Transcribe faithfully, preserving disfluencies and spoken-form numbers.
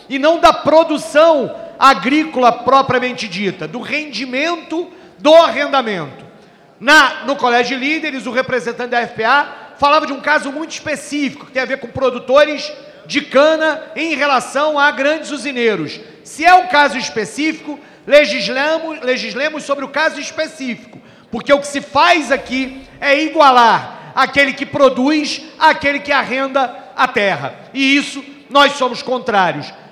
e não da produção agrícola propriamente dita, do rendimento do arrendamento. Na, no Colégio de Líderes, o representante da F P A falava de um caso muito específico, que tem a ver com produtores de cana em relação a grandes usineiros. Se é um caso específico, legislamos, legislemos sobre o caso específico, porque o que se faz aqui é igualar aquele que produz àquele que arrenda a terra. E isso nós somos contrários.